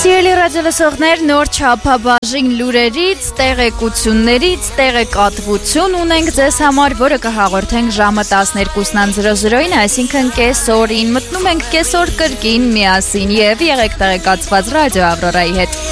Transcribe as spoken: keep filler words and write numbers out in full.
Սիրելի ռադիոլսողներ, նոր չափաբաժին լուրերից, տեղեկություններից, տեղեկատվություն ունենք ձեզ համար, որը կհաղորդենք ժամը տասներկուսն զրո զրոին, այսինքն կեսօրին։ Մտնում ենք կեսօր կրկին միասին եւ եղեք տեղեկացված Ռադիո Ավրորայի հետ։